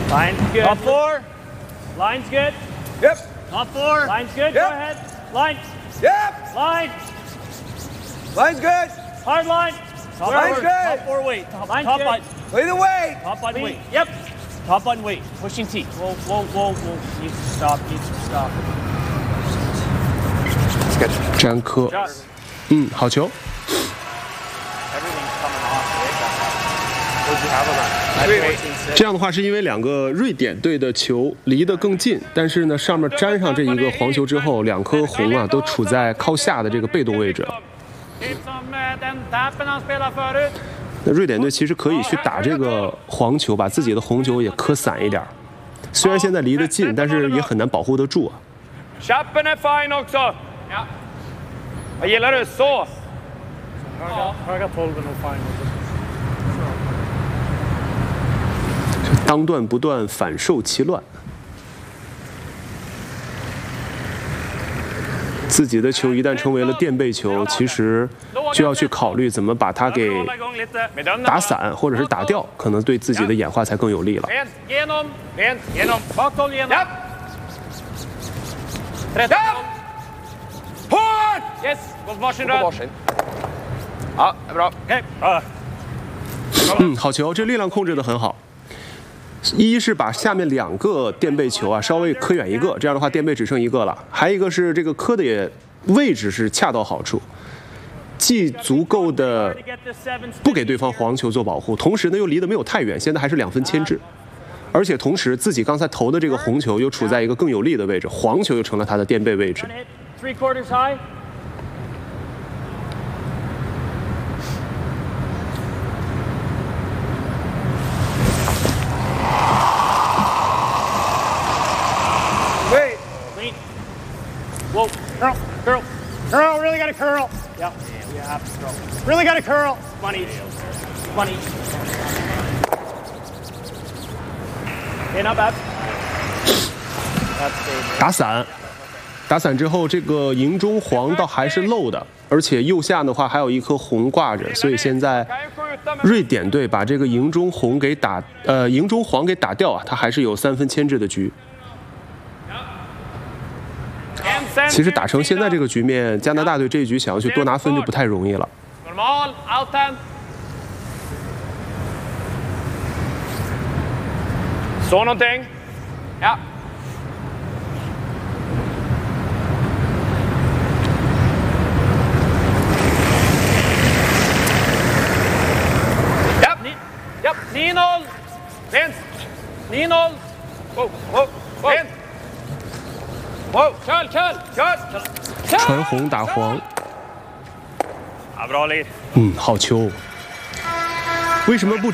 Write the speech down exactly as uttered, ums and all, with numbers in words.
Line's good. Top four. Line's good. Yep. Top four. Line's good. Yep. Go ahead. Line. Yep. Line. Line's good. Hard line. Top Line's four. good. Top four weight. Top, Line's top good. button. Lead the way. Top button weight. Yep. Top button weight. Pushing T. Whoa, whoa, whoa, whoa. Needs to stop. Needs to stop. 詹科，嗯，好球。 这样的话，是因为两个瑞典队的球离得更近，但是呢，上面粘上这一个黄球之后，两颗红啊都处在靠下的这个被动位置了。那瑞典队其实可以去打这个黄球，把自己的红球也磕散一点。虽然现在离得近，但是也很难保护得住啊。 Chappen är fin också. Ja. Jag gillar det så. Höga tolv är nog fine. 当断不断，反受其乱。自己的球一旦成为了垫背球，其实就要去考虑怎么把它给打散，或者是打掉，可能对自己的演化才更有利了。 Genom, ben, genom, bakom, genom. Ja. Ja. Hårt! Yes, varsin röd. Ja, bra. Okej. 嗯，好球，这力量控制得很好。一是把下面两个垫背球啊稍微磕远一个，这样的话垫背只剩一个了。还有一个是这个磕的也位置是恰到好处，既足够的不给对方黄球做保护，同时呢又离得没有太远，现在还是两分牵制。而且同时自己刚才投的这个红球又处在一个更有利的位置，黄球又成了他的垫背位置。 Three quarters high. Wait. Wait. Whoa. Curl. Curl. Curl. Really got to curl. Yep. Yeah. Really got to curl. Money. Money. Okay, not bad. That's 打散，打散之后，这个营中黄倒还是漏的，而且右下的话还有一颗红挂着，所以现在瑞典队把这个营中红给打，呃，营中黄给打掉啊，他还是有三分牵制的局。其实打成现在这个局面，加拿大队这一局想要去多拿分就不太容易了。 Normal, outhand. Så någonting. Ja. Ja. Ja, nio noll. Vent. nio noll. Wow, wow, wow. Vent. Wow, kör, kör, kör. 传红打黄， Ja, bra lead. 嗯，好球。为什么不